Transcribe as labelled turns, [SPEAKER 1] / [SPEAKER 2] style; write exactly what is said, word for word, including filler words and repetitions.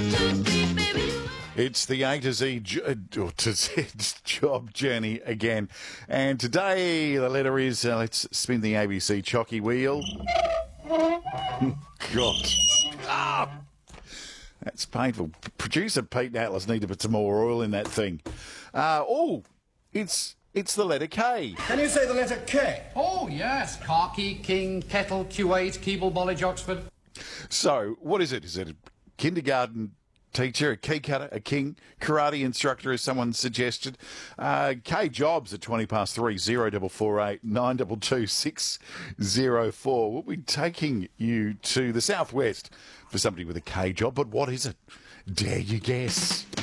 [SPEAKER 1] It's the A to Z, jo- or to Z job journey again. And today the letter is, uh, let's spin the A B C chocky wheel. God. Ah! That's painful. Producer Pete Atlas need to put some more oil in that thing. Uh, oh, it's it's the letter K.
[SPEAKER 2] Can you say the letter K?
[SPEAKER 3] Oh, yes. Khaki, King, Kettle, Kuwait, Keeble, Bollage, Oxford.
[SPEAKER 1] So, what is it? Is it a kindergarten teacher, a key cutter, a king, karate instructor, as someone suggested? Uh, K Jobs at twenty past three, zero double four eight nine double two six zero four. We'll be taking you to the southwest for somebody with a K job, but what is it? Dare you guess?